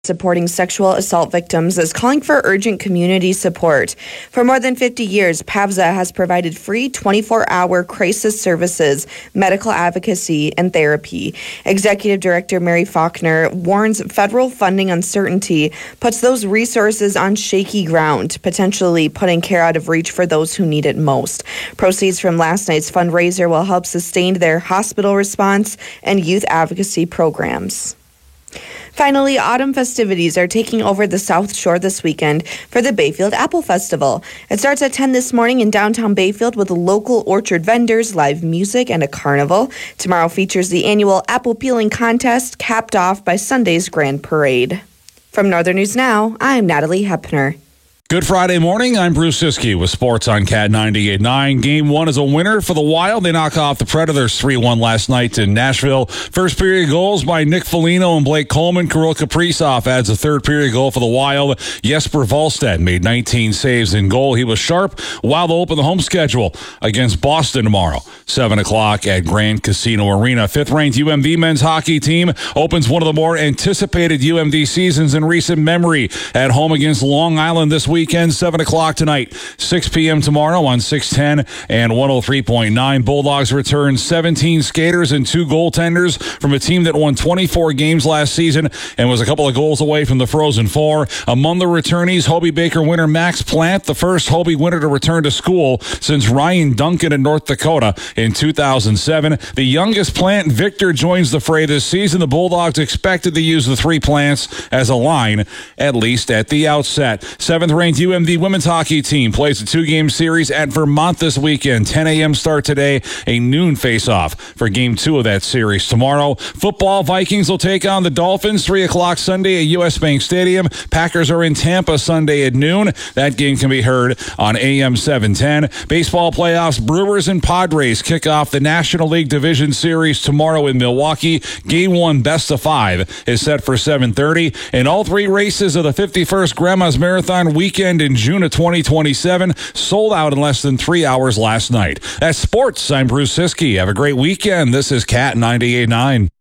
supporting sexual assault victims is calling for urgent community support. For more than 50 years, PAVSA has provided free 24-hour crisis services, medical advocacy, and therapy. Executive Director Mary Faulkner warns federal funding uncertainty puts those resources on shaky ground, potentially putting care out of reach for those who need it most. Proceeds from last night's fundraiser will help sustain their hospital response and youth advocacy programs. Finally, autumn festivities are taking over the South Shore this weekend for the Bayfield Apple Festival. It starts at 10 this morning in downtown Bayfield with local orchard vendors, live music, and a carnival. Tomorrow features the annual apple peeling contest, capped off by Sunday's grand parade. From Northern News Now, I'm Natalie Hepner. Good Friday morning. I'm Bruce Siskey with sports on Cat 98.9. Game one is a winner for the Wild. They knock off the Predators 3-1 last night in Nashville. First period goals by Nick Foligno and Blake Coleman. Kirill Kaprizov adds a third period goal for the Wild. Jesper Wallstedt made 19 saves in goal. He was sharp. Wild will open the home schedule against Boston tomorrow, 7 o'clock at Grand Casino Arena. Fifth-ranked UMD men's hockey team opens one of the more anticipated UMD seasons in recent memory at home against Long Island this weekend, 7 o'clock tonight, 6 p.m. tomorrow on 610 and 103.9. Bulldogs return 17 skaters and 2 goaltenders from a team that won 24 games last season and was a couple of goals away from the Frozen Four. Among the returnees, Hobey Baker winner Max Plant, the first Hobey winner to return to school since Ryan Duncan in North Dakota in 2007. The youngest Plant, Victor, joins the fray this season. The Bulldogs expected to use the 3 Plants as a line, at least at the outset. Seventh-ranked UMD women's hockey team plays a 2-game series at Vermont this weekend. 10 a.m. start today, a noon face-off for Game 2 of that series tomorrow. Football, Vikings will take on the Dolphins, 3 o'clock Sunday at U.S. Bank Stadium. Packers are in Tampa Sunday at noon. That game can be heard on AM 710. Baseball playoffs, Brewers and Padres kick off the National League Division Series tomorrow in Milwaukee. Game 1 best of 5 is set for 7:30. And all 3 races of the 51st Grandma's Marathon weekend in June of 2027 sold out in less than 3 hours last night. That's sports. I'm Bruce Siskey. Have a great weekend. This is Cat 98.9.